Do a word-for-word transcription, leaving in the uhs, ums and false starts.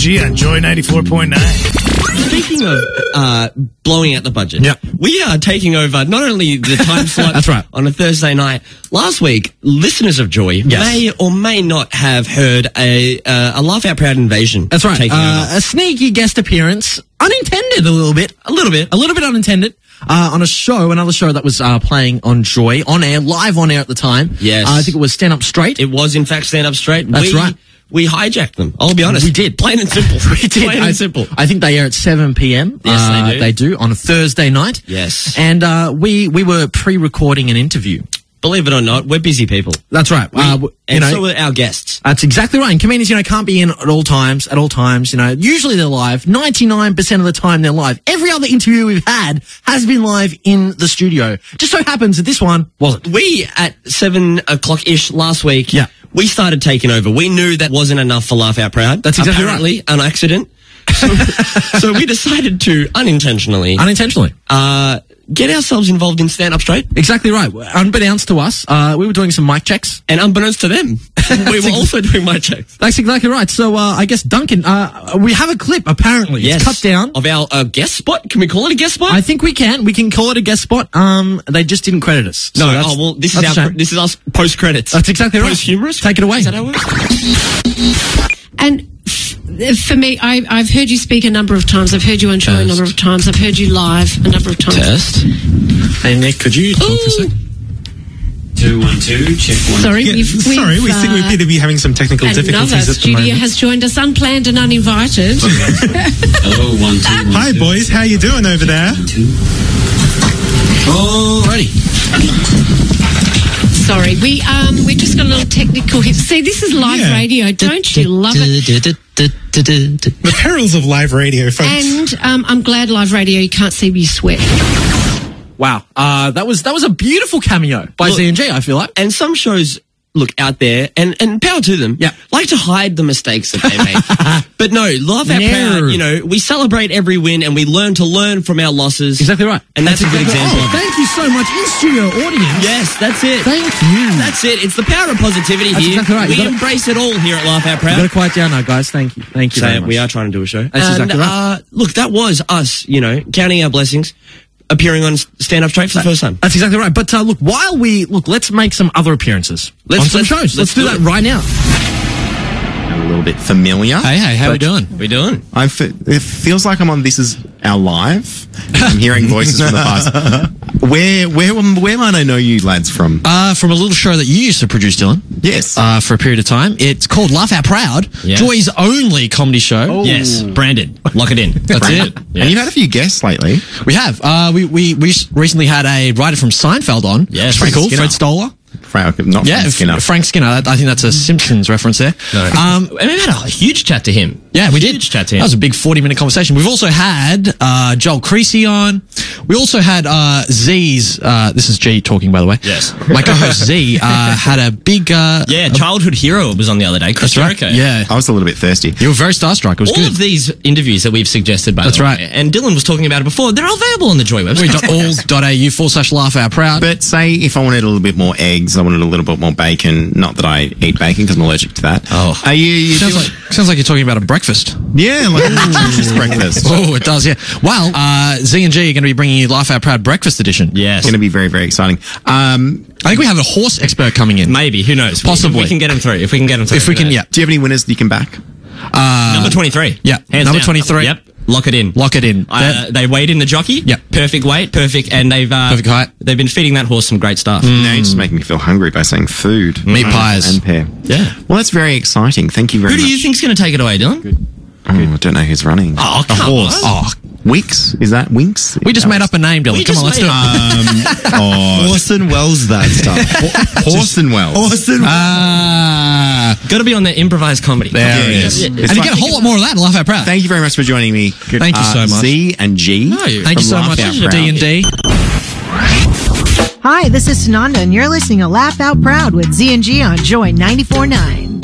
G on Joy ninety-four point nine. Speaking of uh, blowing out the budget, Yep. we are taking over not only the time slot That's right. on a Thursday night. Last week, listeners of Joy Yes. may or may not have heard a uh, a Laugh Out Proud invasion. That's right. taking Uh, over. a sneaky guest appearance, unintended a little bit, A little bit. a little bit unintended, uh, on a show, another show that was uh, playing on Joy, on air, live on air at the time. Yes. Uh, I think it was Stand Up Straight. It was, in fact, Stand Up Straight. That's we, right. We hijacked them. I'll be honest. We did. Plain and simple. We did. Plain I, and simple. I think they air at seven p.m. Yes, uh, they do. They do, on a Thursday night. Yes. And uh, we, we were pre-recording an interview. Believe it or not, we're busy people. That's right. We, uh, w- you and know, so are our guests. That's exactly right. And comedians, you know, can't be in at all times, at all times, you know. Usually they're live. ninety-nine percent of the time they're live. Every other interview we've had has been live in the studio. Just so happens that this one wasn't. We, at seven o'clock-ish last week, Yeah. we started taking over. We knew that wasn't enough for Laugh Out Proud. That's exactly Apparently, an accident. So, so we decided to, unintentionally, Unintentionally. uh, get ourselves involved in Stand Up Straight. Exactly right. Unbeknownst to us, uh, we were doing some mic checks. And unbeknownst to them, we were also doing mic checks. That's exactly right. So, uh, I guess, Duncan, uh, we have a clip, apparently. Yes. It's cut down. Of our uh, guest spot. Can we call it a guest spot? I think we can. We can call it a guest spot. Um, they just didn't credit us. no, So that's- oh, well, this is that's a our, shame. this is us post-credits. That's exactly right. Post-humorous? Take it away. Is that how it works? And f- for me, I, I've heard you speak a number of times. I've heard you on show a number of times. I've heard you live a number of times. Test. Hey, Nick, could you talk for a sec? Two, one, two, check one. Sorry, Yeah, we've, sorry, we've, we think we uh, appear to be having some technical another difficulties at the studio moment. has joined us, unplanned and uninvited. Hello, one, two, one, Hi, two. boys. How you doing over there? One, two. Alrighty. Sorry, we um we just got a little technical hit. See, this is live Yeah. radio. Don't you love it? The perils of live radio, folks. And um, I'm glad live radio. You can't see me sweat. Wow. Uh, that was, that was a beautiful cameo by Look- Z and G, I feel like. And some shows, look, out there, and, and power to them, Yeah. like to hide the mistakes that they make. But no, Laugh Out No. Proud, you know, we celebrate every win and we learn to learn from our losses. Exactly right. And that's, a good example Oh, of it. thank you so much, in-studio audience. Yes, that's it. Thank you. That's it. It's the power of positivity That's here. exactly right. You We gotta- embrace it all here at Laugh Out You gotta Proud. quiet down now, guys. Thank you. Thank you So very much. we are trying to do a show. That's and, exactly right. uh, look, that was us, you know, counting our blessings, appearing on Stand Up Straight for the first time. That's exactly right. But uh, look, while we look, let's make some other appearances Let's- on some let's- shows. Let's, let's do, do that it. right now. A little bit familiar. Hey, hey, how we doing? We doing? I f- it feels like I'm on This Is Our Live. I'm hearing voices from the past. Where, where, where might I know you lads from? Uh, from a little show that you used to produce, Dylan. Yes. Uh, for a period of time. It's called Laugh Out Proud, Yeah. Joy's only comedy show. Yes, branded. Lock it in. That's it. And you've had a few guests lately. We have. Uh, we, we, we recently had a writer from Seinfeld on. Yes. Pretty cool. Skinner. Fred Stoller. Frank, not Yeah, Frank Skinner. F- Frank Skinner. I think that's a Simpsons reference there. Um, And we had a huge chat to him. Yeah, we did. Huge chat to him. That was a big forty-minute conversation. We've also had uh, Joel Creasy on. We also had uh, Z's. Uh, this is G talking, by the way. Yes. My co-host Z uh, had a big. Uh, Yeah, childhood hero was on the other day. Chris That's right. Jericho. Yeah, I was a little bit thirsty. you were very starstruck. It was All good. of these interviews that we've suggested, by That's the way, right. and Dylan was talking about it before, they're available on the Joy website. all.au forward slash laugh out proud. But say if I wanted a little bit more eggs, I wanted a little bit more bacon. Not that I eat bacon because I'm allergic to that. Oh. Are you, you sounds doing- like sounds like you're talking about a breakfast. yeah, like a nutritious breakfast. Oh, it does, yeah. Well, uh, Z and G are going to be bringing you Laugh Out Proud Breakfast Edition. Yes. It's going to be very, very exciting. Um, I think we have a horse expert coming in. Maybe, who knows? Possibly. We, we can get him through. If we can get him through. If we can, who yeah. knows? do you have any winners you can back? Uh, Number twenty-three. Yeah. Hands Number down. twenty-three. Yep. Lock it in. Lock it in. Uh, they weighed in the jockey. Yep. Perfect weight, perfect, and they've uh, Perfect height. They've been feeding that horse some great stuff. Now you're just making me feel hungry by saying food. Meat pies. And pear. Yeah. Well, that's very exciting. Thank you very Who much. do you think's going to take it away, Dylan? Oh, I don't know who's running. Oh, a come horse. on. Oh, Winks? Is that Winks? we just made up a name, Dylan. We Come just on, let's made do it. it. Um, oh, Orson Welles that stuff. Orson Welles. Orson Ah, Got to be on the improvised comedy. there Yeah, it yeah. is. Yeah, And it's you like- get a whole lot more of that in Laugh Out Proud. Thank you very much for joining me. Good. Thank you so much. Z and G. No, Thank you from so Laugh much, Out D Proud. and D. Hi, this is Sananda, and you're listening to Laugh Out Proud with Z and G on Joy ninety-four point nine.